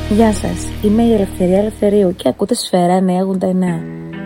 Γεια σας, είμαι η Ελευθερία Ελευθερίου και ακούτε Σφαίρα 989.